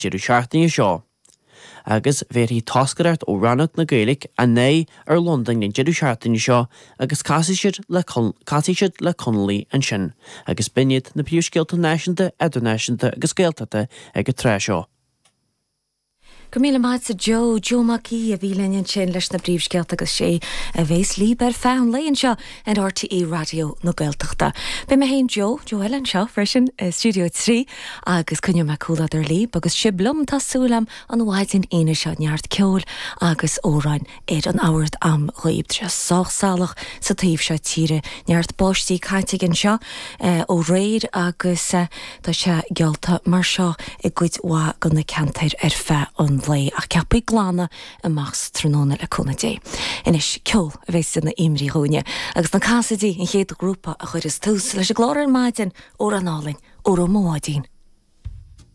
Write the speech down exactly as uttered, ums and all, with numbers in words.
Jiú seachtaí seo. Agus bhéir hí toscaart ó Ranach na Gaelic a né ar London na jiú seachtaí seo agus caisiisiid le caisiisiid le Connolly an sin, agus biniad na Piúscéalta náisiúnta, idirnáisiúnta agus Gaeltachta ag go trá seo. Go míle maid sa Joe, Joe Mackey a bhí lein sin leis na bríomhscealta agus sé a bhés líber fán léon seo an R T E radio na Gaeltachta. Be me héin Joe, Joe Ellen seo freisin Studio trí agus cynne me cúla ar líb agus si blum tasúlam an bhaidin aine seo neart ceol agus óráin éad an áhairt am roiib tre sochsalach sa taobh seo tíre neart bóistí caiitigin seo ó réad agus tá se gealta mar seo i gcuid wa gan na cantair ar fe an lei a ceappaí glána amachs tróna le cúna dé. Inis ceol a bheits na imrí hóine agus na casadí in chéad grúpa a chuir is tús leis a glóir maidin ó an álinn ó móidín.